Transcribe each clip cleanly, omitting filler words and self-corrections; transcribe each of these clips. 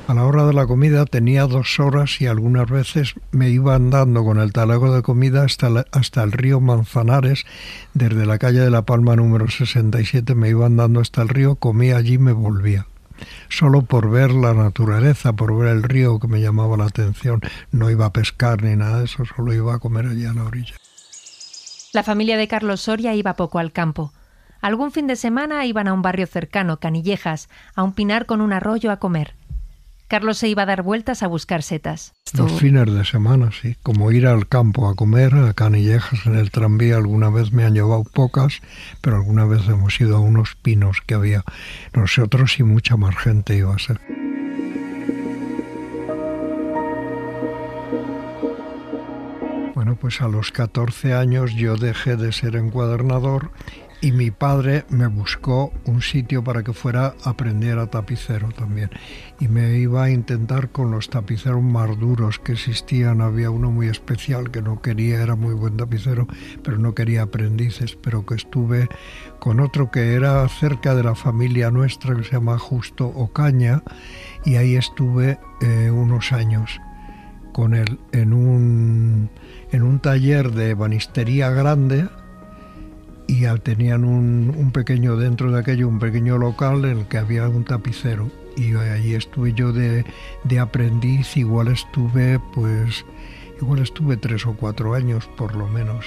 A la hora de la comida tenía 2 horas y algunas veces me iba andando con el talego de comida hasta el río Manzanares. Desde la calle de La Palma número 67 me iba andando hasta el río, comía allí y me volvía. Solo por ver la naturaleza, por ver el río, que me llamaba la atención. No iba a pescar ni nada de eso, solo iba a comer allí a la orilla. La familia de Carlos Soria iba poco al campo. Algún fin de semana iban a un barrio cercano, Canillejas, a un pinar con un arroyo a comer. Carlos se iba a dar vueltas a buscar setas. Los fines de semana, sí. Como ir al campo a comer, a Canillejas en el tranvía. Alguna vez me han llevado pocas, pero alguna vez hemos ido a unos pinos que había. Nosotros y mucha más gente iba a ser. Bueno, pues a los 14 años yo dejé de ser encuadernador y mi padre me buscó un sitio para que fuera a aprender a tapicero también. Y me iba a intentar con los tapiceros más duros que existían. Había uno muy especial que no quería, era muy buen tapicero, pero no quería aprendices. Pero que estuve con otro que era cerca de la familia nuestra, que se llama Justo Ocaña, y ahí estuve unos años con él en un taller de ebanistería grande. Y tenían un pequeño, dentro de aquello, un pequeño local en el que había un tapicero. Y allí estuve yo de aprendiz, igual estuve 3 o 4 años por lo menos.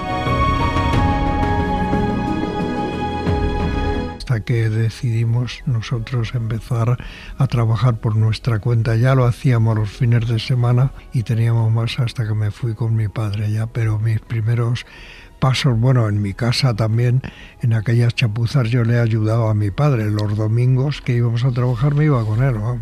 Hasta que decidimos nosotros empezar a trabajar por nuestra cuenta. Ya lo hacíamos los fines de semana y teníamos más hasta que me fui con mi padre ya, pero mis primeros pasos, bueno, en mi casa también, en aquellas chapuzas yo le ayudaba a mi padre. Los domingos que íbamos a trabajar me iba con él, vamos.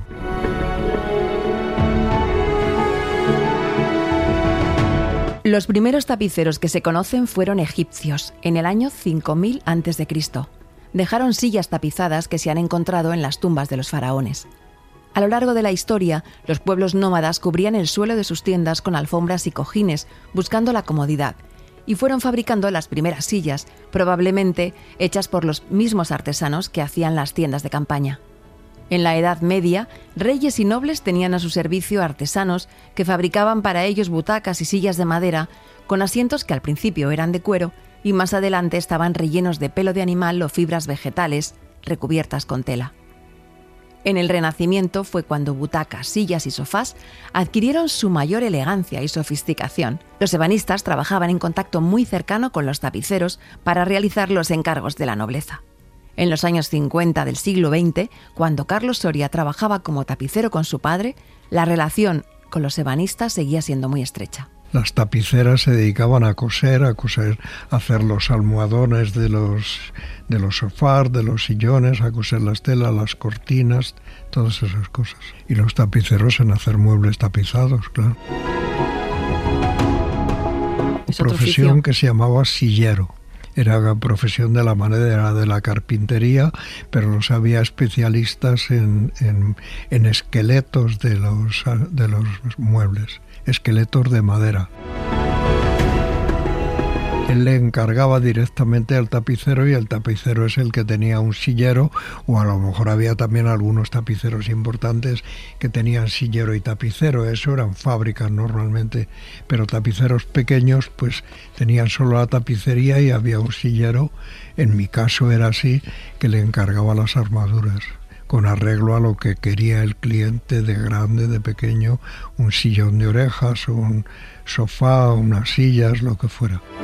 Los primeros tapiceros que se conocen fueron egipcios, en el año 5000 a.C. Dejaron sillas tapizadas que se han encontrado en las tumbas de los faraones. A lo largo de la historia, los pueblos nómadas cubrían el suelo de sus tiendas con alfombras y cojines, buscando la comodidad, y fueron fabricando las primeras sillas, probablemente hechas por los mismos artesanos que hacían las tiendas de campaña. En la Edad Media, reyes y nobles tenían a su servicio artesanos que fabricaban para ellos butacas y sillas de madera, con asientos que al principio eran de cuero y más adelante estaban rellenos de pelo de animal o fibras vegetales, recubiertas con tela. En el Renacimiento fue cuando butacas, sillas y sofás adquirieron su mayor elegancia y sofisticación. Los ebanistas trabajaban en contacto muy cercano con los tapiceros para realizar los encargos de la nobleza. En los años 50 del siglo XX, cuando Carlos Soria trabajaba como tapicero con su padre, la relación con los ebanistas seguía siendo muy estrecha. Las tapiceras se dedicaban a coser, a hacer los almohadones de los sofás, de los sillones, a coser las telas, las cortinas, todas esas cosas. Y los tapiceros en hacer muebles tapizados, claro. Profesión que se llamaba sillero. Era la profesión de la madera, de la carpintería, pero los había especialistas en esqueletos de los muebles. Esqueletos de madera. Él le encargaba directamente al tapicero y el tapicero es el que tenía un sillero, o a lo mejor había también algunos tapiceros importantes que tenían sillero y tapicero. Eso eran fábricas normalmente, pero tapiceros pequeños pues tenían solo la tapicería y había un sillero. En mi caso era así, que le encargaba las armaduras, con arreglo a lo que quería el cliente, de grande, de pequeño, un sillón de orejas, un sofá, unas sillas, lo que fuera.